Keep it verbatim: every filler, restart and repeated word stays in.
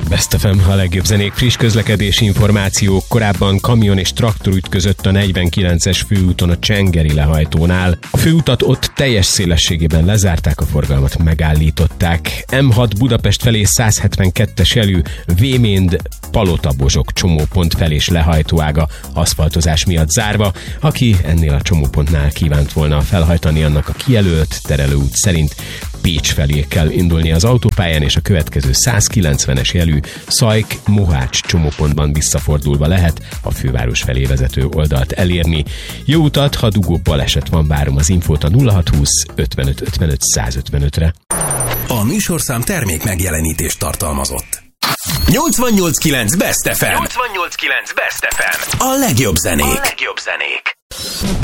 Best ef em, a legjobb zenék, friss közlekedési információk. Korábban kamion és traktor ütközött a negyvenkilences főúton a Csengeri lehajtónál. A főutat ott teljes szélességében lezárták, a forgalmat megállították. em hat Budapest felé százhetvenkettes jelű Véménd Palotabozsok csomópont felé és lehajtóága aszfaltozás miatt zárva. Aki ennél a csomópontnál kívánt volna felhajtani, annak a kijelölt terelőút szerint Pécs felé kell indulni az autópályán, és a következő százkilencvenes jelű Szajk-Mohács csomópontban visszafordulva lehet a főváros felé vezető oldalt elérni. Jó utat, ha dugó baleset van, várom az infót a nulla hatszázhúsz ötvenöt ötvenöt százötvenötre. A műsorszám termék megjelenítést tartalmazott. nyolcvannyolc kilenc Best ef em. nyolcvannyolc kilenc Best ef em. A legjobb zenék. A legjobb zenék.